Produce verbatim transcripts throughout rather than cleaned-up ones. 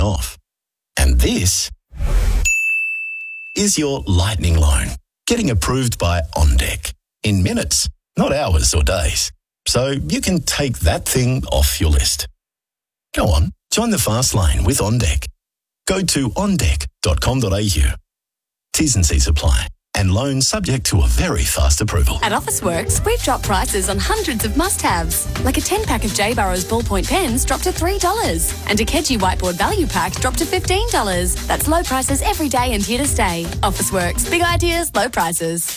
off. And this is your lightning loan, getting approved by OnDeck in minutes, not hours or days. So you can take that thing off your list. Go on, join the fast lane with OnDeck. Go to on deck dot com dot a u. T's and C's apply. And loans subject to a very fast approval. At Officeworks, we've dropped prices on hundreds of must-haves. Like a ten-pack of J. Burrows ballpoint pens dropped to three dollars. And a Keji whiteboard value pack dropped to fifteen dollars. That's low prices every day and here to stay. Officeworks. Big ideas, low prices.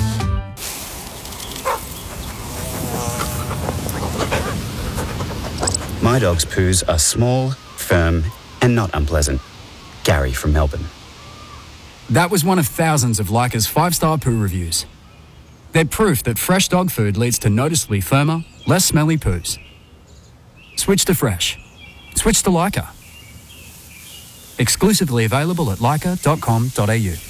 My dog's poos are small, firm, and not unpleasant. Gary from Melbourne. That was one of thousands of Leica's five-star poo reviews. They're proof that fresh dog food leads to noticeably firmer, less smelly poos. Switch to fresh. Switch to Leica. Exclusively available at leica dot com dot a u.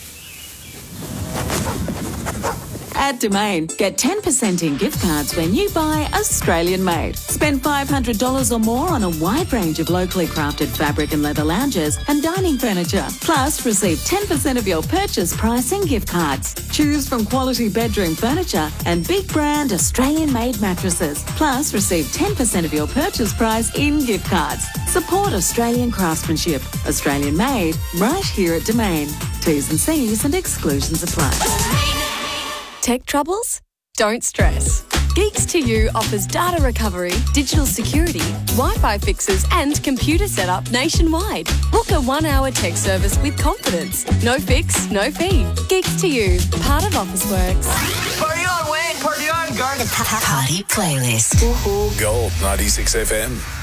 At Domain, get ten percent in gift cards when you buy Australian made. Spend five hundred dollars or more on a wide range of locally crafted fabric and leather lounges and dining furniture. Plus, receive ten percent of your purchase price in gift cards. Choose from quality bedroom furniture and big brand Australian made mattresses. Plus, receive ten percent of your purchase price in gift cards. Support Australian craftsmanship. Australian made, right here at Domain. T's and C's and exclusions apply. Tech troubles? Don't stress. Geeks to You offers data recovery, digital security, Wi-Fi fixes and computer setup nationwide. Book a one-hour tech service with confidence. No fix, no fee. Geeks to You, part of Officeworks. Party on, Wayne! Party on, Garden! The Party Playlist. Gold ninety-six F M.